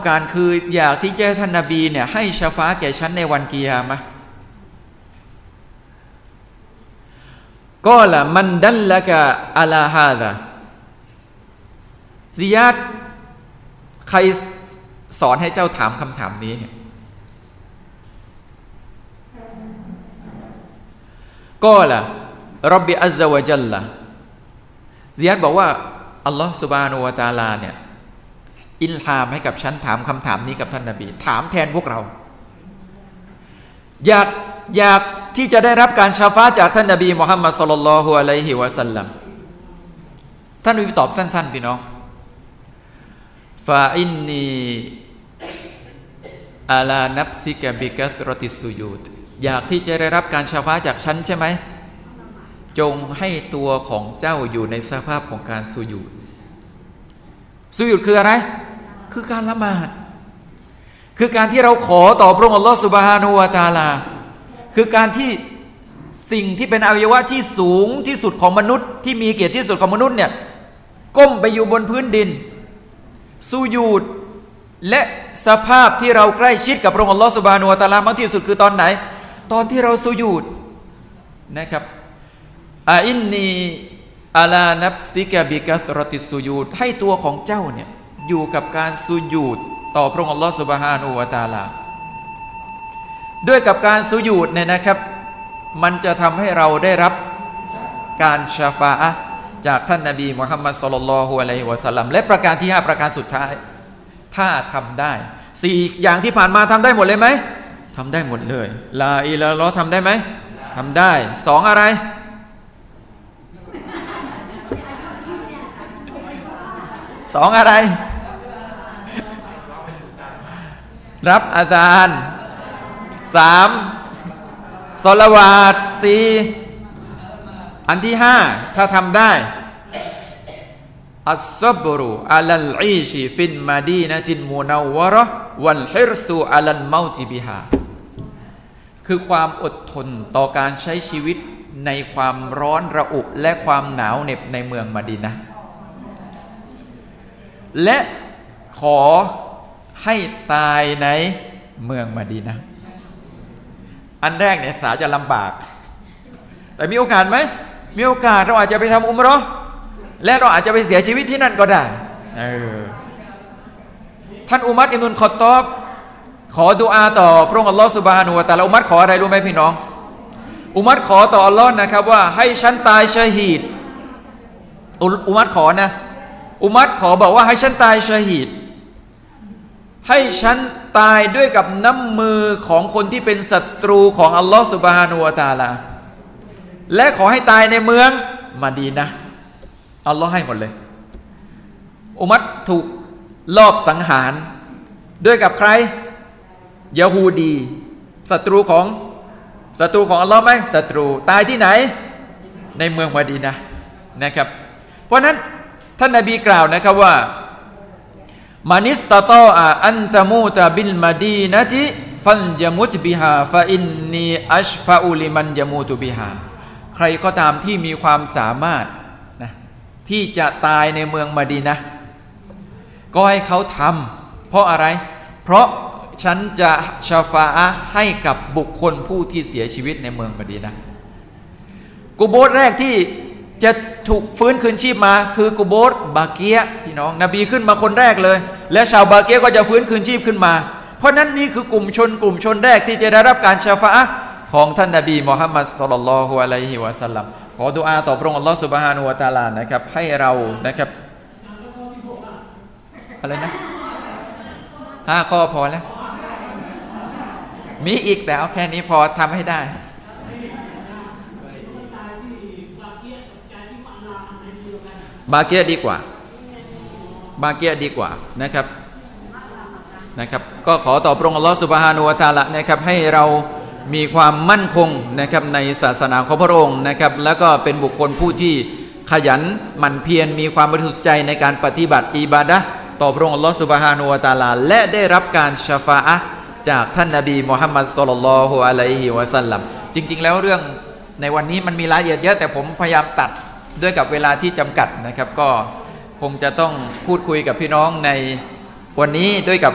การคืออยากที่จะท่านนบีเนี่ยให้ชาฟาแก่ฉันในวันกิยามะห์ก็ละมันดัลละกะอะลาฮาซาซิยาดใครสอนให้เจ้าถามคำถามนี้เนี่ยก็ละร็อบบิอัซซะวะจัลละซิยาดบอกว่าอัลลอฮฺซุบฮานะฮูวะตะอาลาเนี่ยอิลฮามให้กับฉันถามคำถามนี้กับท่านนบีถามแทนพวกเราอยากที่จะได้รับการชาฟาจากท่านนบีมุฮัมมัดศ็อลลัลลอฮุอะลัยฮิวะซัลลัมท่านนบีตอบสั้นๆพี่น้องฟาอินนีอาลานับซิกะบิกัสรติสซุญูดอยากที่จะได้รับการชาฟาจากฉันใช่ไหมจงให้ตัวของเจ้าอยู่ในสภาพของการสุญูดสุญูดคืออะไรคือการละหมาดคือการที่เราขอต่อพระองค์อัลลอฮฺซุบฮานะฮูวะตะอาลาคือการที่สิ่งที่เป็นอวัยวะที่สูงที่สุดของมนุษย์ที่มีเกียรติที่สุดของมนุษย์เนี่ยก้มไปอยู่บนพื้นดินสุญูดและสภาพที่เราใกล้ชิดกับพระองค์อัลลอฮฺซุบฮานะฮูวะตะอาลามากที่สุดคือตอนไหนตอนที่เราสุญูดนะครับอินนีอาลานับซิกะบิกัสรติสซุญูดให้ตัวของเจ้าเนี่ยอยู่กับการสุญูดต่อพระองค์อัลลอฮฺซุบฮานะฮูวะตะอาลาด้วยกับการสุญูดเนี่ยนะครับมันจะทำให้เราได้รับการชาฟาอะห์จากท่านนบีมุฮัมมัดศ็อลลัลลอฮุอะลัยฮิวะซัลลัมและประการที่5ประการสุดท้ายถ้าทำได้4อย่างที่ผ่านมาทำได้หมดเลยไหมทำได้หมดเลยลาอิลาฮะอิลลัลลอฮ์ทำได้ไหมทำได้2อะไร2อะไรรับอาซาน3ศอลาวาต4อันที่5ถ้าทำได้อัศซับรุอะลัลอีชิฟินมาดีนะตินมุนัววะเราะห์วัลฮิรซุอะลัลเมาติบิฮาคือความอดทนต่อการใช้ชีวิตในความร้อนระอุและความหนาวเหน็บในเมืองมะดีนะห์และขอให้ตายในเมืองมะดีนะห์อันแรกเนี่ยสาจะลำบากแต่มีโอกาสไหมมีโอกาสเราอาจจะไปทำอุมเราะห์และเราอาจจะไปเสียชีวิตที่นั่นก็ได้ท่านอุมัรอิบนุลค็อฏฏอบขอดุอาต่อพระองค์อัลลอฮฺซุบฮานะฮูวะตะอาลาอุมัรขออะไรรู้ไหมพี่น้องอุมัรขอต่ออัลลอฮ์นะครับว่าให้ฉันตายชะฮีดอุมัรขอนะอุมัรขอบอกว่าให้ฉันตายชะฮีดให้ฉันตายด้วยกับน้ำมือของคนที่เป็นศัตรูของอัลลอฮฺซุบฮานะฮูวะตะอาลาและขอให้ตายในเมืองมะดีนะห์อัลลอฮ์ให้หมดเลยอุมัรถูกลอบสังหารด้วยกับใครยะฮูดีศัตรูของอัลลอฮ์ไหมศัตรูตายที่ไหนในเมืองมะดีนะห์นะครับเพราะนั้นท่านนบีกล่าวนะครับว่ามานิสตะตออะอันตะมูตะบิลมะดีนะติฟัลยะมุตบิฮาฟะอินนีอัชฟะอุลิมันยะมูตุบิฮาใครก็ตามที่มีความสามารถนะที่จะตายในเมืองมะดีนะห์ก็ให้เขาทำเพราะอะไรเพราะฉันจะชาฟาอะห์ให้กับบุคคลผู้ที่เสียชีวิตในเมืองมะดีนะห์กุโบร์แรกที่จะถูกฟื้นคืนชีพมาคือกุโบร์บาเกียพี่น้องนบีขึ้นมาคนแรกเลยและชาวบาเกียก็จะฟื้นคืนชีพขึ้นมาเพราะนั้นนี่คือกลุ่มชนแรกที่จะได้รับการชาฟาอะห์ของท่านนบีมุฮัมมัดศ็อลลัลลอฮุอะลัยฮิวะซัลลัมขอดุอาต่อพระองค์อัลลอฮฺซุบฮานะฮูวะตะอาลานะครับให้เรานะครับอะไรนะ5 ข้อพอแล้วมีอีกแต่เอาแค่นี้พอทำให้ได้บาเกียดีกว่านะครับก็ขอต่อพระองค์อัลลอฮฺซุบฮานะฮูวะตะอาลานะครับให้เรามีความมั่นคงนะครับในศาสนาของพระองค์นะครับแล้วก็เป็นบุคคลผู้ที่ขยันหมั่นเพียรมีความบริสุทธิ์ใจในการปฏิบัติอิบาดะห์ต่อพระองค์อัลลอฮฺซุบฮานะฮูวะตะอาลาและได้รับการชาฟาอะห์จากท่านนบีมุฮัมมัดศ็อลลัลลอฮุอะลัยฮิวะซัลลัมจริงๆแล้วเรื่องในวันนี้มันมีรายละเอียดเยอะแต่ผมพยายามตัดด้วยกับเวลาที่จำกัดนะครับก็คงจะต้องพูดคุยกับพี่น้องในวันนี้ด้วยกับ